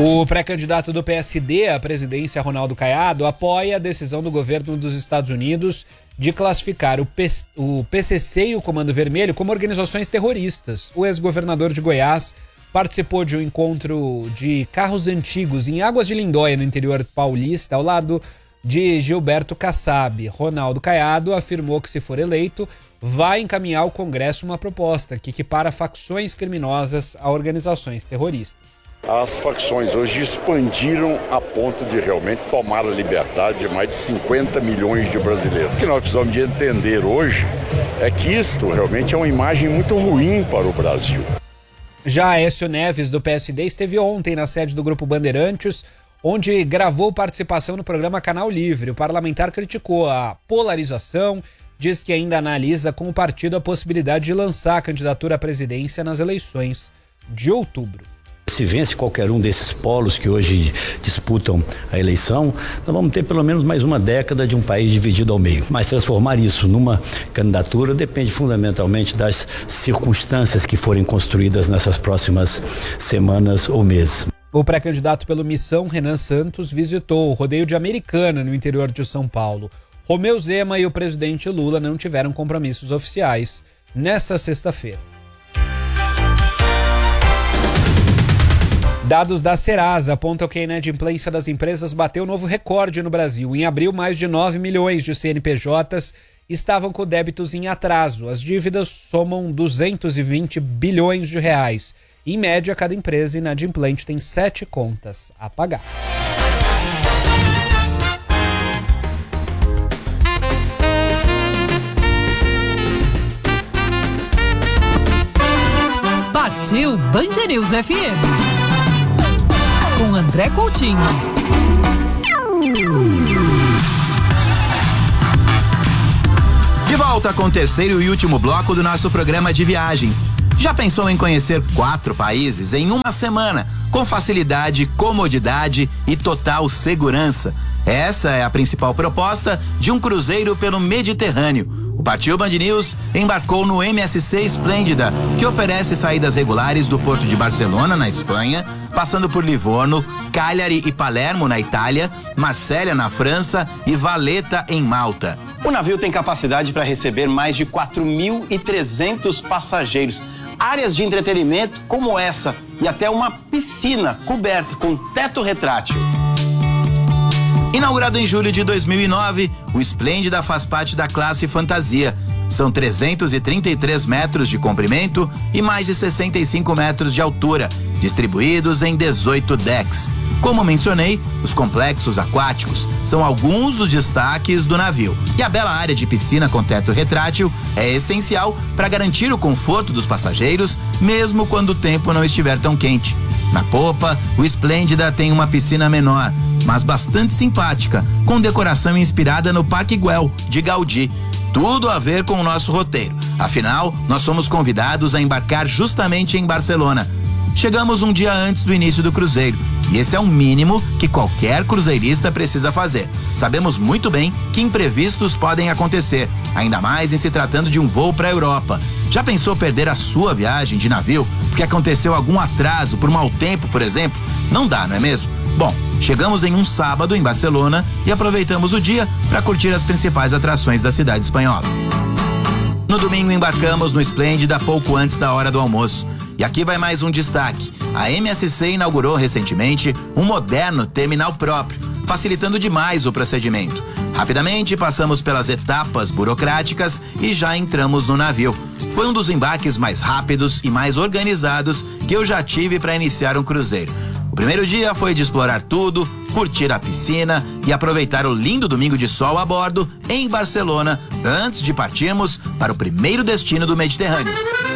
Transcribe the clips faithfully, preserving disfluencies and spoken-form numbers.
O pré-candidato do P S D à presidência, Ronaldo Caiado, apoia a decisão do governo dos Estados Unidos de classificar o, P- o P C C e o Comando Vermelho como organizações terroristas. O ex-governador de Goiás participou de um encontro de carros antigos em Águas de Lindóia, no interior paulista, ao lado de Gilberto Kassab. Ronaldo Caiado afirmou que, se for eleito, vai encaminhar ao Congresso uma proposta que equipara facções criminosas a organizações terroristas. As facções hoje expandiram a ponto de realmente tomar a liberdade de mais de cinquenta milhões de brasileiros. O que nós precisamos de entender hoje é que isto realmente é uma imagem muito ruim para o Brasil. Já Aécio Neves, do P S D, esteve ontem na sede do Grupo Bandeirantes, onde gravou participação no programa Canal Livre. O parlamentar criticou a polarização, diz que ainda analisa com o partido a possibilidade de lançar a candidatura à presidência nas eleições de outubro. Se vence qualquer um desses polos que hoje disputam a eleição, nós vamos ter pelo menos mais uma década de um país dividido ao meio. Mas transformar isso numa candidatura depende fundamentalmente das circunstâncias que forem construídas nessas próximas semanas ou meses. O pré-candidato pelo Missão, Renan Santos, visitou o rodeio de Americana, no interior de São Paulo. Romeu Zema e o presidente Lula não tiveram compromissos oficiais nesta sexta-feira. Dados da Serasa apontam que a inadimplência das empresas bateu novo recorde no Brasil. Em abril, mais de nove milhões de C N P Js estavam com débitos em atraso. As dívidas somam duzentos e vinte bilhões de reais. Em média, cada empresa inadimplente tem sete contas a pagar. Partiu Band News F M. Com André Coutinho. De volta com o terceiro e último bloco do nosso programa de viagens. Já pensou em conhecer quatro países em uma semana, com facilidade, comodidade e total segurança? Essa é a principal proposta de um cruzeiro pelo Mediterrâneo. O Partiu Band News embarcou no M S C Esplêndida, que oferece saídas regulares do porto de Barcelona, na Espanha, passando por Livorno, Cagliari e Palermo, na Itália, Marsella, na França e Valletta, em Malta. O navio tem capacidade para receber mais de quatro mil e trezentos passageiros. Áreas de entretenimento como essa e até uma piscina coberta com teto retrátil. Inaugurado em julho de dois mil e nove, o Esplêndida faz parte da classe Fantasia. São trezentos e trinta e três metros de comprimento e mais de sessenta e cinco metros de altura, distribuídos em dezoito decks. Como mencionei, os complexos aquáticos são alguns dos destaques do navio. E a bela área de piscina com teto retrátil é essencial para garantir o conforto dos passageiros, mesmo quando o tempo não estiver tão quente. Na popa, o Esplêndida tem uma piscina menor, mas bastante simpática, com decoração inspirada no Parque Güell, de Gaudí. Tudo a ver com o nosso roteiro. Afinal, nós fomos convidados a embarcar justamente em Barcelona. Chegamos um dia antes do início do cruzeiro, e esse é o mínimo que qualquer cruzeirista precisa fazer. Sabemos muito bem que imprevistos podem acontecer, ainda mais em se tratando de um voo para a Europa. Já pensou perder a sua viagem de navio porque aconteceu algum atraso por mau tempo, por exemplo? Não dá, não é mesmo? Bom, chegamos em um sábado em Barcelona e aproveitamos o dia para curtir as principais atrações da cidade espanhola. No domingo embarcamos no Esplêndida pouco antes da hora do almoço. E aqui vai mais um destaque. A M S C inaugurou recentemente um moderno terminal próprio, facilitando demais o procedimento. Rapidamente passamos pelas etapas burocráticas e já entramos no navio. Foi um dos embarques mais rápidos e mais organizados que eu já tive para iniciar um cruzeiro. O primeiro dia foi de explorar tudo, curtir a piscina e aproveitar o lindo domingo de sol a bordo em Barcelona, antes de partirmos para o primeiro destino do Mediterrâneo.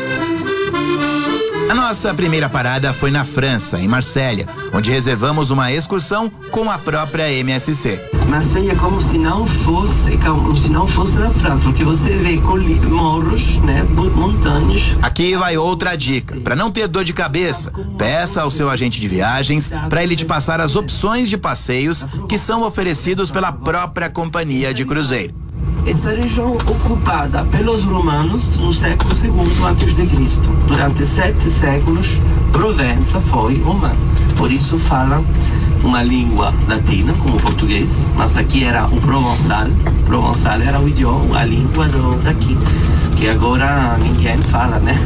A nossa primeira parada foi na França, em Marsella, onde reservamos uma excursão com a própria M S C. Marselha é como se não fosse, como se não fosse na França, porque você vê morros, né, montanhas. Aqui vai outra dica, para não ter dor de cabeça, peça ao seu agente de viagens para ele te passar as opções de passeios que são oferecidos pela própria companhia de cruzeiro. Essa região ocupada pelos romanos no século segundo antes de Cristo. Durante sete séculos, Provença foi romana. por isso falam uma língua latina, como o português, mas aqui era o provençal. Provençal era o idioma, a língua do, daqui, que agora ninguém fala, né?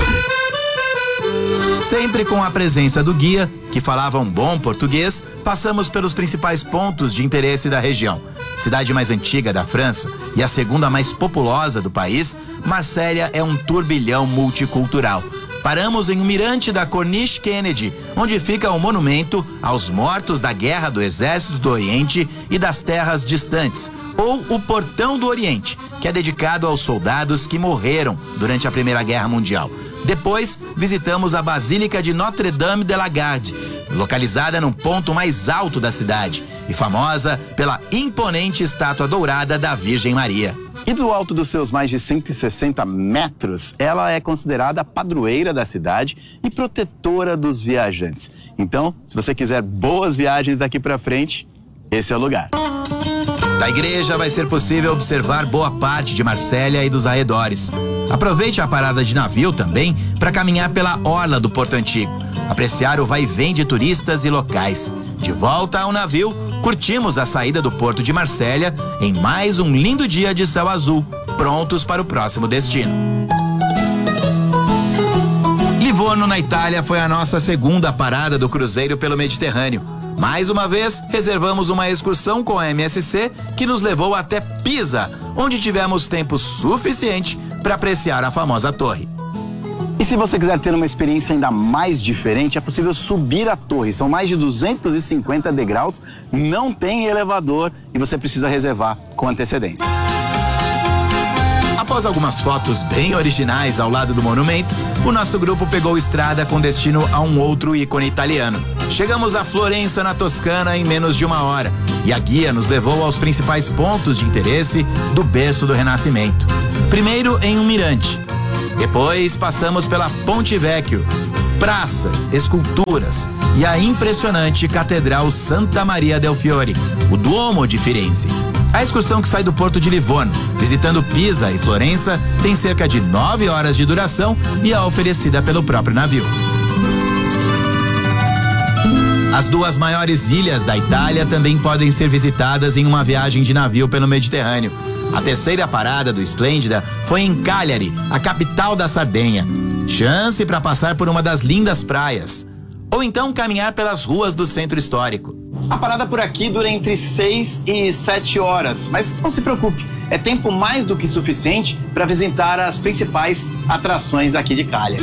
Sempre com a presença do guia, que falava um bom português, passamos pelos principais pontos de interesse da região. Cidade mais antiga da França e a segunda mais populosa do país, Marsella é um turbilhão multicultural. Paramos em um mirante da Corniche Kennedy, onde fica o monumento aos mortos da Guerra do Exército do Oriente e das Terras Distantes, ou o Portão do Oriente, que é dedicado aos soldados que morreram durante a Primeira Guerra Mundial. Depois, visitamos a Basílica de Notre-Dame de la Garde, localizada num ponto mais alto da cidade e famosa pela imponente estátua dourada da Virgem Maria. E do alto dos seus mais de cento e sessenta metros, ela é considerada a padroeira da cidade e protetora dos viajantes. Então, se você quiser boas viagens daqui pra frente, esse é o lugar. Da igreja vai ser possível observar boa parte de Marsella e dos arredores. Aproveite a parada de navio também para caminhar pela orla do Porto Antigo, apreciar o vai e vem de turistas e locais. De volta ao navio, curtimos a saída do Porto de Marsella em mais um lindo dia de céu azul, prontos para o próximo destino. Livorno, na Itália, foi a nossa segunda parada do cruzeiro pelo Mediterrâneo. Mais uma vez, reservamos uma excursão com a M S C que nos levou até Pisa, onde tivemos tempo suficiente para apreciar a famosa torre. E se você quiser ter uma experiência ainda mais diferente, é possível subir a torre. São mais de duzentos e cinquenta degraus, não tem elevador e você precisa reservar com antecedência. Após algumas fotos bem originais ao lado do monumento, o nosso grupo pegou estrada com destino a um outro ícone italiano. Chegamos a Florença, na Toscana, em menos de uma hora, e a guia nos levou aos principais pontos de interesse do berço do Renascimento. Primeiro em um mirante. Depois passamos pela Ponte Vecchio, praças, esculturas e a impressionante Catedral Santa Maria del Fiore, o Duomo de Firenze. A excursão que sai do Porto de Livorno, visitando Pisa e Florença, tem cerca de nove horas de duração e é oferecida pelo próprio navio. As duas maiores ilhas da Itália também podem ser visitadas em uma viagem de navio pelo Mediterrâneo. A terceira parada do Esplêndida foi em Cagliari, a capital da Sardenha. Chance para passar por uma das lindas praias. Ou então caminhar pelas ruas do centro histórico. A parada por aqui dura entre seis e sete horas, mas não se preocupe, é tempo mais do que suficiente para visitar as principais atrações aqui de Cagliari.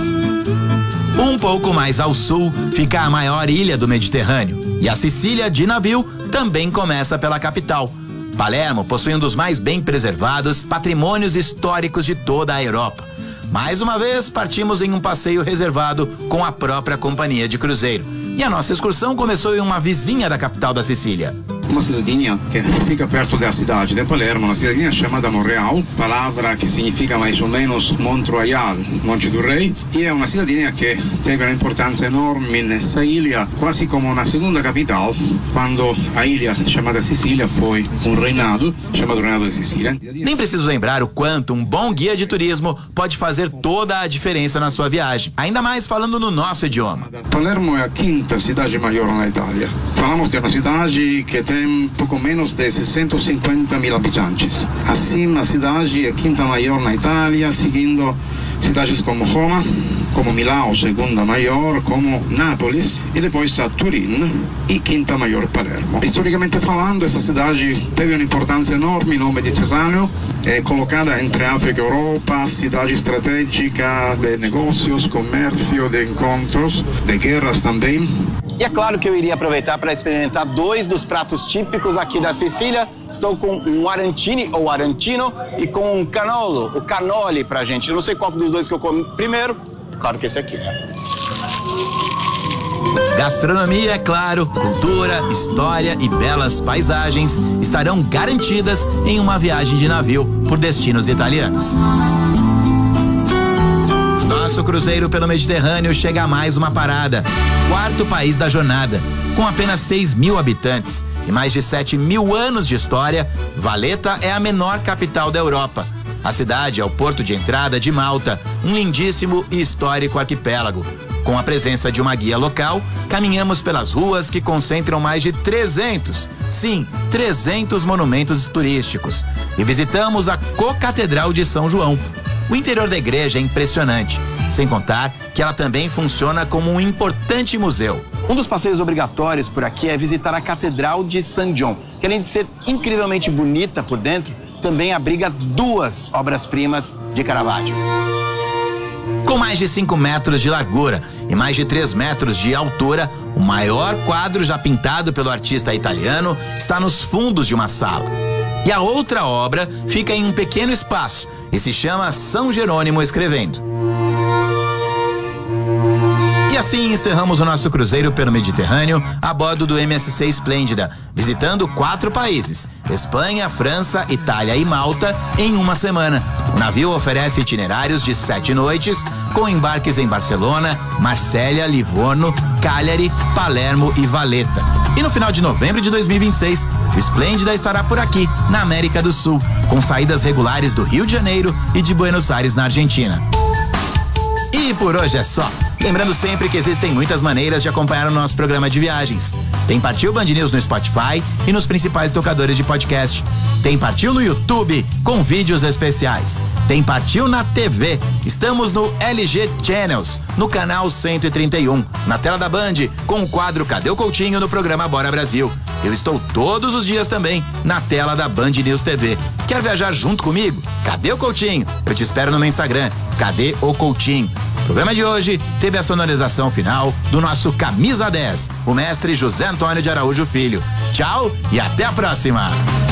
Um pouco mais ao sul fica a maior ilha do Mediterrâneo, e a Sicília de navio também começa pela capital. Palermo possui um dos mais bem preservados patrimônios históricos de toda a Europa. Mais uma vez, partimos em um passeio reservado com a própria companhia de cruzeiro. E a nossa excursão começou em uma vizinha da capital da Sicília. Uma cidadinha que fica perto da cidade de Palermo, uma cidadinha chamada Monreal, palavra que significa mais ou menos Monte Royal, Monte do Rei, e é uma cidadinha que teve uma importância enorme nessa ilha, quase como uma segunda capital, quando a ilha chamada Sicília foi um reinado, chamado Reinado de Sicília. Nem preciso lembrar o quanto um bom guia de turismo pode fazer toda a diferença na sua viagem, ainda mais falando no nosso idioma. Palermo é a quinta cidade maior na Itália. Falamos de uma cidade que tem pouco menos de seiscentos e cinquenta mil habitantes. Assim, a cidade é a quinta maior na Itália, seguindo cidades como Roma, como Milão, segunda maior, como Nápoles, e depois a Turim e quinta maior Palermo. Historicamente falando, essa cidade teve uma importância enorme no Mediterrâneo, é colocada entre África e Europa, cidade estratégica de negócios, comércio, de encontros, de guerras também. E é claro que eu iria aproveitar para experimentar dois dos pratos típicos aqui da Sicília. Estou com um arancini ou arantino e com um canolo, o cannoli pra gente. Eu não sei qual dos dois que eu como primeiro. Claro que esse aqui, né? Gastronomia, é claro, cultura, história e belas paisagens estarão garantidas em uma viagem de navio por destinos italianos. Nosso cruzeiro pelo Mediterrâneo chega a mais uma parada, quarto país da jornada. Com apenas seis mil habitantes e mais de sete mil anos de história, Valletta é a menor capital da Europa. A cidade é o porto de entrada de Malta, um lindíssimo e histórico arquipélago. Com a presença de uma guia local, caminhamos pelas ruas que concentram mais de trezentos, sim, trezentos monumentos turísticos. E visitamos a Co-Catedral de São João. O interior da igreja é impressionante, sem contar que ela também funciona como um importante museu. Um dos passeios obrigatórios por aqui é visitar a Catedral de San John, que além de ser incrivelmente bonita por dentro, também abriga duas obras-primas de Caravaggio. Com mais de cinco metros de largura e mais de três metros de altura, o maior quadro já pintado pelo artista italiano está nos fundos de uma sala. E a outra obra fica em um pequeno espaço e se chama São Jerônimo Escrevendo. E assim encerramos o nosso cruzeiro pelo Mediterrâneo a bordo do M S C Esplêndida, visitando quatro países: Espanha, França, Itália e Malta em uma semana. O navio oferece itinerários de sete noites, com embarques em Barcelona, Marsella, Livorno, Cagliari, Palermo e Valletta. E no final de novembro de dois mil e vinte e seis, o Esplêndida estará por aqui, na América do Sul, com saídas regulares do Rio de Janeiro e de Buenos Aires, na Argentina. E por hoje é só. Lembrando sempre que existem muitas maneiras de acompanhar o nosso programa de viagens. Tem Partiu Band News no Spotify e nos principais tocadores de podcast. Tem Partiu no YouTube, com vídeos especiais. Tem Partiu na T V. Estamos no L G Channels, no canal cento e trinta e um. Na tela da Band, com o quadro Cadê o Coutinho no programa Bora Brasil. Eu estou todos os dias também na tela da Band News T V. Quer viajar junto comigo? Cadê o Coutinho? Eu te espero no meu Instagram. Cadê o Coutinho? O programa de hoje teve a sonorização final do nosso Camisa dez, o mestre José Antônio de Araújo Filho. Tchau e até a próxima!